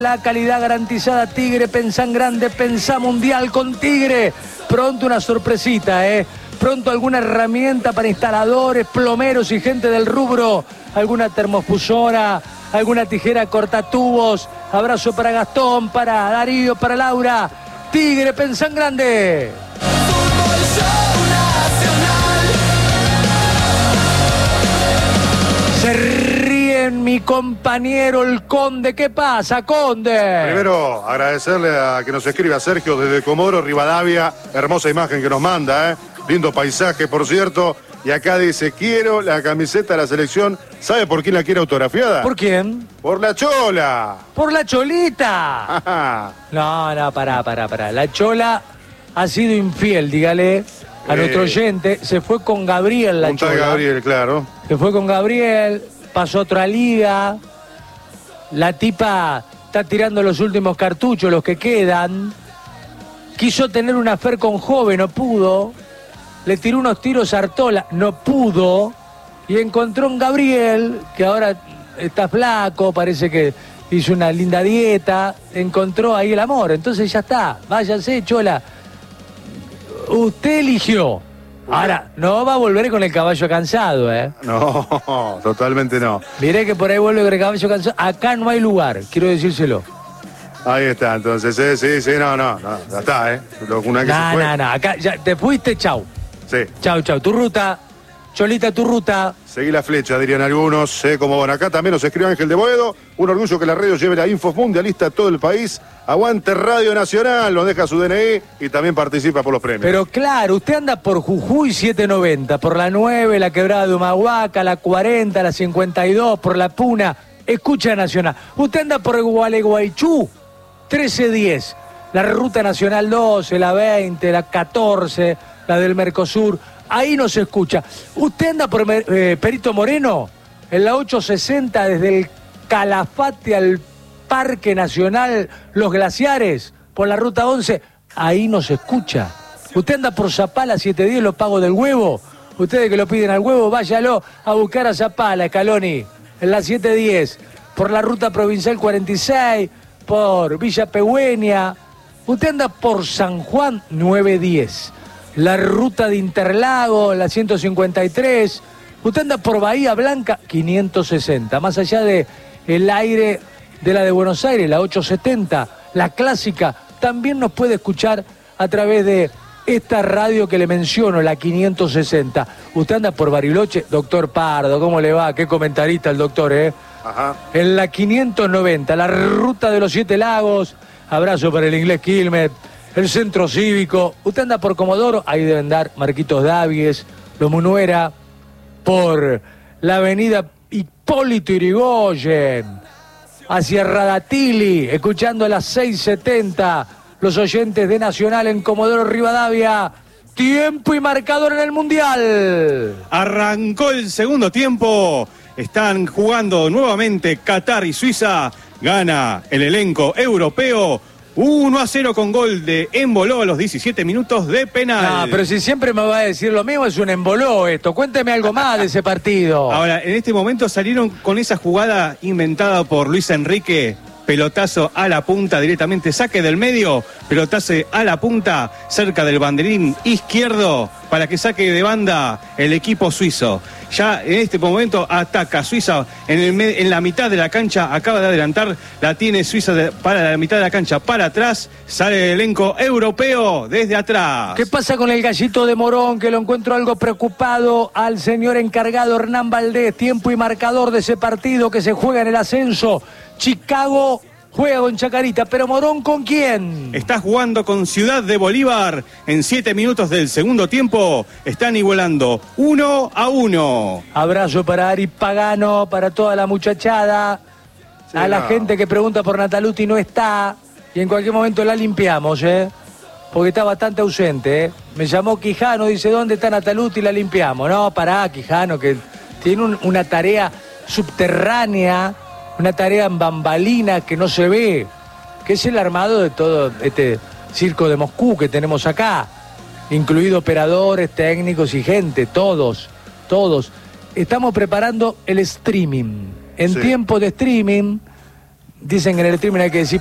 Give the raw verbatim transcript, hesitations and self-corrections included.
La calidad garantizada Tigre, pensá en grande, pensá mundial con Tigre. Pronto una sorpresita, ¿eh? Pronto alguna herramienta para instaladores, plomeros y gente del rubro. Alguna termofusora, alguna tijera cortatubos. Abrazo para Gastón, para Darío, para Laura. Tigre, pensá en grande. Se ríe mi compañero el Conde. ¿Qué pasa, Conde? Primero, agradecerle a que nos escribe a Sergio desde Comodoro Rivadavia. Hermosa imagen que nos manda, ¿eh? Lindo paisaje, por cierto. Y acá dice, quiero la camiseta de la selección. ¿Sabe por quién la quiere autografiada? ¿Por quién? Por la Chola. ¡Por la Cholita! No, no, pará, pará, pará. La Chola ha sido infiel, dígale a eh, nuestro oyente. Se fue con Gabriel, la Punta Chola. Gabriel, claro. Se fue con Gabriel, pasó a otra liga. La tipa está tirando los últimos cartuchos, los que quedan. Quiso tener una afer con Joven, no pudo. Le tiró unos tiros a Artola, no pudo. Y encontró un Gabriel, que ahora está flaco, parece que hizo una linda dieta. Encontró ahí el amor, entonces ya está. Váyase, Chola. Usted eligió. Ahora, no va a volver con el caballo cansado, ¿eh? No, totalmente no. Miré que por ahí vuelve con el caballo cansado. Acá no hay lugar, quiero decírselo. Ahí está, entonces, sí, sí, sí, no, no, no, ya está, ¿eh? Una que no, se fue. no, no, acá ya te fuiste, chau. Sí. Chau, chau, tu ruta, Cholita, tu ruta. Seguí la flecha, dirían algunos, sé cómo van. Acá también nos escribe Ángel de Boedo. Un orgullo que la radio lleve la info mundialista a todo el país. Aguante Radio Nacional, nos deja su D N I y también participa por los premios. Pero claro, usted anda por Jujuy setecientos noventa, por la nueve, la Quebrada de Humahuaca, la cuarenta, la cincuenta y dos, por la Puna, escucha Nacional. Usted anda por Gualeguaychú, trece diez, la Ruta Nacional doce, la veinte, la catorce, la del Mercosur, ahí no se escucha. Usted anda por eh, Perito Moreno, en la ochocientos sesenta, desde el Calafate al Parque Nacional Los Glaciares, por la Ruta once, ahí no se escucha. Usted anda por Zapala setecientos diez, los pagos del huevo. Ustedes que lo piden al huevo, váyalo a buscar a Zapala, Scaloni, en la setecientos diez, por la Ruta Provincial cuarenta y seis, por Villa Pegüeña. Usted anda por San Juan novecientos diez, la Ruta de Interlago, la ciento cincuenta y tres. Usted anda por Bahía Blanca, quinientos sesenta, más allá de el aire de la de Buenos Aires, la ochocientos setenta, la clásica, también nos puede escuchar a través de esta radio que le menciono, la quinientos sesenta. Usted anda por Bariloche, doctor Pardo, ¿cómo le va? Qué comentarista el doctor, ¿eh? Ajá. En la quinientos noventa, la Ruta de los Siete Lagos, abrazo para el inglés Quilmes, el Centro Cívico. Usted anda por Comodoro, ahí deben dar Marquitos Davies, Los Munuera, por la avenida Hipólito Yrigoyen, hacia Radatili, escuchando a las seis setenta, los oyentes de Nacional en Comodoro Rivadavia. Tiempo y marcador en el Mundial. Arrancó el segundo tiempo. Están jugando nuevamente Qatar y Suiza. Gana el elenco europeo. uno a cero con gol de Emboló a los diecisiete minutos de penal. Ah, pero si siempre me va a decir lo mismo, es un Emboló esto. Cuénteme algo más de ese partido. Ahora, en este momento salieron con esa jugada inventada por Luis Enrique. Pelotazo a la punta directamente, saque del medio, pelotazo a la punta, cerca del banderín izquierdo, para que saque de banda el equipo suizo. Ya en este momento ataca Suiza en, el, en la mitad de la cancha, acaba de adelantar, la tiene Suiza de, para la mitad de la cancha, para atrás, sale el elenco europeo desde atrás. ¿Qué pasa con el gallito de Morón, que lo encuentro algo preocupado al señor encargado Hernán Valdés? Tiempo y marcador de ese partido que se juega en el ascenso. Chicago juega con Chacarita, pero Morón, ¿con quién? Está jugando con Ciudad de Bolívar. En siete minutos del segundo tiempo están igualando uno a uno. Abrazo para Ari Pagano, para toda la muchachada. Sí, a la no. gente que pregunta por Nataluti no está. Y en cualquier momento la limpiamos, ¿eh? Porque está bastante ausente, ¿eh? Me llamó Quijano, dice, ¿dónde está Nataluti? Y la limpiamos. No, pará, Quijano, que tiene un, una tarea subterránea, una tarea en bambalina que no se ve, que es el armado de todo este circo de Moscú que tenemos acá, incluido operadores, técnicos y gente, todos, todos. Estamos preparando el streaming. En sí. tiempo de streaming Dicen que en el streaming hay que decir